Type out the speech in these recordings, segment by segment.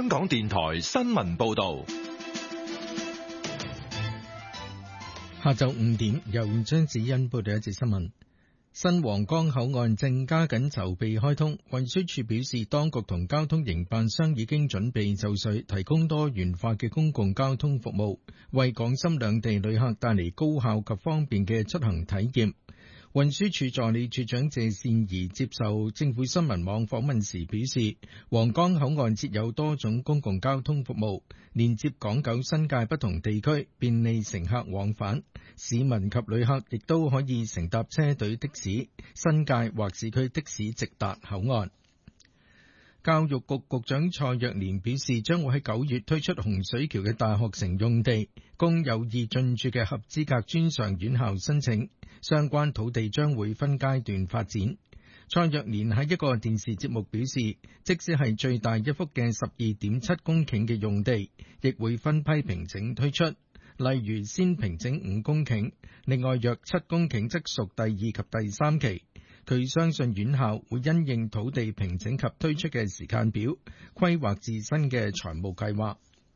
香港電台新聞報道。 下晝5點，由張子欣報道一節新聞。新皇崗口岸正加緊籌備開通，運輸署表示，當局同交通營辦商已經準備就緒，提供多元化嘅公共交通服務，為港深兩地旅客帶嚟高效及方便嘅出行體驗。運輸署助理署長謝善儀接受政府新聞網訪問時表示，皇崗口岸設有多種公共交通服務，連接港九新界不同地區，便利乘客往返。市民及旅客亦都可以乘搭車隊的士、新界或市區的士直達口岸。教育局局長蔡若蓮表示，將會喺9月推出洪水橋嘅大學城用地，供有意進駐嘅合資格專上院校申請，相關土地將會分階段發展。蔡若蓮喺一個電視節目表示，即使係最大一幅嘅12.7公頃嘅用地，亦會分批平整推出，例如先平整5公頃，另外約7公頃則屬第2及第3期。佢相信院校會因應土地平整及推出嘅時間表，規劃自身嘅財務計劃。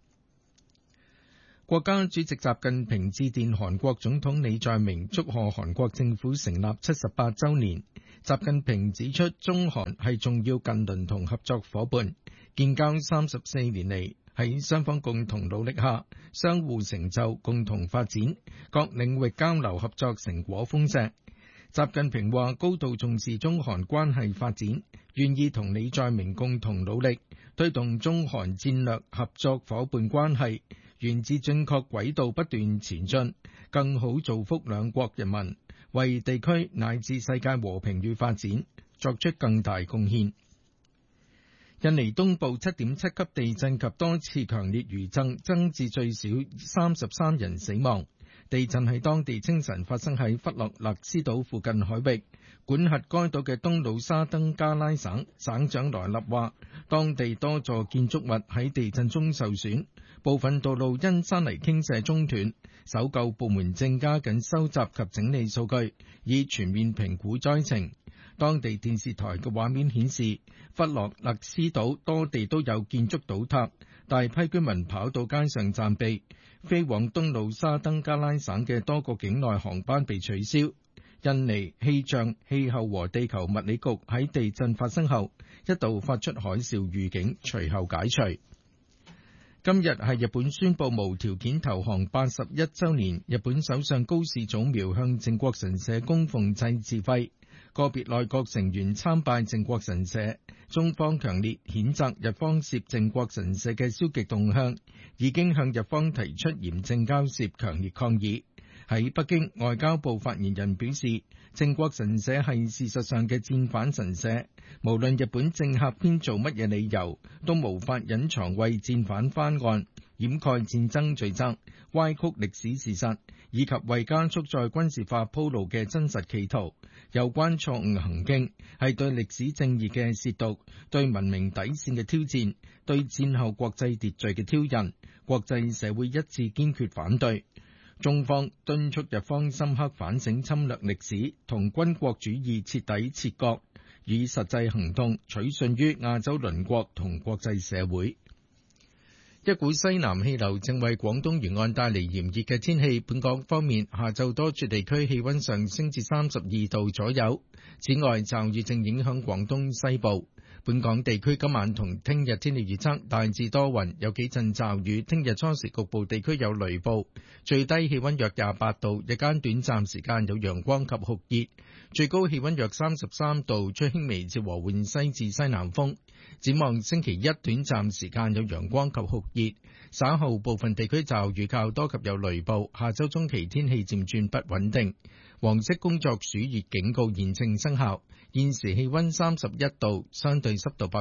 國家主席習近平致電韓國總統李在明，祝賀韓國政府成立78週年。習近平指出，中韓係重要近鄰同合作夥伴，建交34年嚟，喺雙方共同努力下，相互成就，共同發展，各領域交流合作成果豐碩。習近平話高度重視中韓關係發展，願意同李在明共同努力，推動中韓戰略合作夥伴關係沿至正確軌道不斷前進，更好造福兩國人民，為地區乃至世界和平與發展作出更大貢獻。印尼東部7.7級地震及多次強烈餘震，增至最少33人死亡。地震喺當地清晨發生喺弗洛勒斯島附近海域，管轄該島嘅東努沙登加拉省省長萊納話，當地多座建築物喺地震中受損，部分道路因山泥傾瀉中斷。搜救部門正加緊收集及整理數據，以全面評估災情。當地電視台嘅畫面顯示，弗洛勒斯島多地都有建築倒塌，大批居民跑到街上暫避。飛往東努沙登加拉省嘅多個境內航班被取消。印尼氣象、氣候和地球物理局喺地震發生後一度發出海嘯預警，隨後解除。今日係日本宣布無條件投降81週年，日本首相高市早苗向靖國神社供奉祭祀費，個別內閣成員參拜靖國神社。中方強烈譴責日方涉靖國神社嘅消極動向，已經向日方提出嚴正交涉，強烈抗議。喺北京，外交部發言人表示，靖國神社係事實上嘅戰犯神社，無論日本政客編造乜嘢理由，都無法隱藏為戰犯翻案、掩蓋戰爭罪責、歪曲歷史事實，以及為加速再軍事化鋪路嘅真實企圖。有關錯誤行徑係對歷史正義嘅褻瀆，對文明底線嘅挑戰，對戰後國際秩序嘅挑釁，國際社會一致堅決反對。中方敦促日方深刻反省侵略歷史，同軍國主義徹底切割，以實際行動取信於亞洲鄰國同國際社會。一股西南氣流正為廣東沿岸帶嚟炎熱嘅天氣。本港方面，下晝多處地區氣溫上升至32度左右。此外，驟雨正影響廣東西部。本港地區今晚同聽日天氣預測大致多雲，有幾陣驟雨。聽日初時局部地區有雷暴，最低氣溫約28度，日間短暫時間有陽光及酷熱，最高氣溫約33度，吹輕微至和緩西至西南風。展望星期一短暫時間有陽光及酷熱，稍後部分地區驟雨較多及有雷暴。下周中期天氣漸轉不穩定。黃色工作暑熱警告現正生效。現時氣溫31度，相對濕度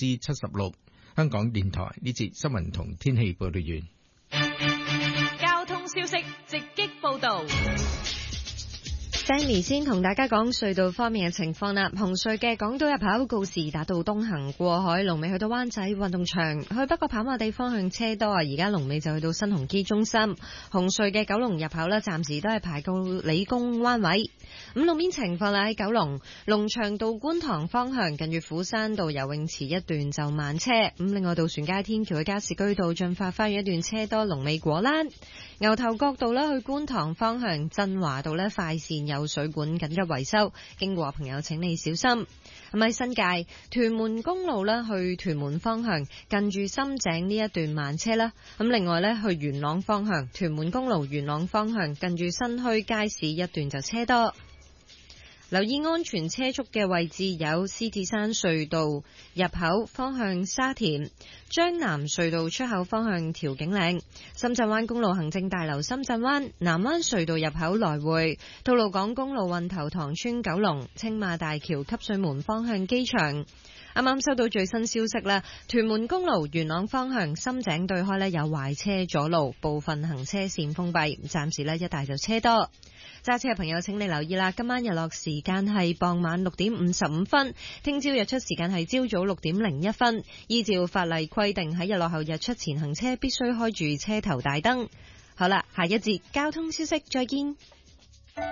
76%。香港電台呢節新聞同天氣報道完。 交通消息直擊報道。 Stanley 先同大家講隧道方面嘅情況啦。紅隧嘅港島入口告士打道東行過海，龍尾去到灣仔運動場；去北角跑馬地方向車多啊，而家龍尾就去到新鴻基中心。紅隧嘅九龍入口呢，暫時都係排到理工灣位。咁路面情況啦，喺九龍龍翔道觀塘方向近住虎山道游泳池一段就慢車。咁另外渡船街天橋嘅加士居道進發花園一段車多，龍尾果欄。牛頭角道呢，去觀塘方向振華道呢，快線有水管緊急維修，經過朋友請你小心。喺新界屯門公路呢，去屯門方向近住深井呢一段慢車啦。咁另外呢，去元朗方向屯門公路元朗方向近住新墟街市一段就車多。留意安全車速嘅位置有獅子山隧道入口方向沙田、將南隧道出口方向調景嶺、深圳灣公路行政大樓深圳灣、南灣隧道入口來回、吐露港公路運頭塘村九龍、青馬大橋汲水門方向機場。啱啱收到最新消息啦，屯門公路元朗方向深井對開有壞車阻路，部分行車線封閉，暫時一帶就車多。揸車嘅朋友請你留意啦，今晚日落時間係傍晚6點55分，聽朝日出時間係朝早6點01分。依照法例規定，喺日落後日出前行車必須開住車頭大燈。好啦，下一節交通消息再見。